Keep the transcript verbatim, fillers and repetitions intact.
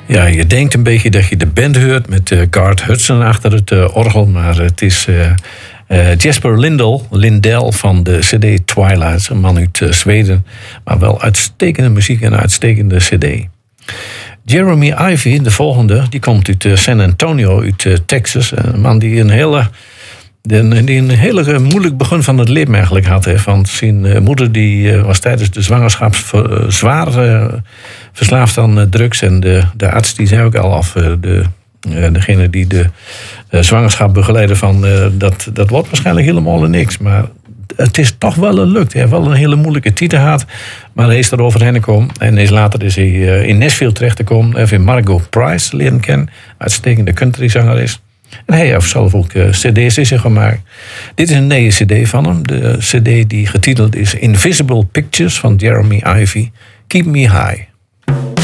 Ja, je denkt een beetje dat je de band hoort met uh, Garth Hudson achter het uh, orgel. Maar het is uh, uh, Jesper Lindell, Lindell van de cd Twilight. Een man uit uh, Zweden. Maar wel uitstekende muziek en uitstekende cd. Jeremy Ivy, de volgende, die komt uit uh, San Antonio, uit uh, Texas. Een man die een hele... Die een hele moeilijk begin van het leven eigenlijk had. Hè. Want zijn moeder die was tijdens de zwangerschap zwaar uh, verslaafd aan uh, drugs. En de, de arts die zei ook al af, uh, de, uh, degene die de uh, zwangerschap begeleidde van... Uh, dat, dat wordt waarschijnlijk helemaal niks. Maar het is toch wel gelukt. Hij heeft wel een hele moeilijke titel gehad. Maar hij is er overheen gekomen. En is later is hij uh, in Nashville terechtgekomen. Hij heeft Margot Price leren kennen. Uitstekende countryzanger. En hij heeft zelf ook uh, cd's in zich gemaakt. Dit is een nieuwe cd van hem. De cd die getiteld is Invisible Pictures van Jeremy Ivy. Keep Me High.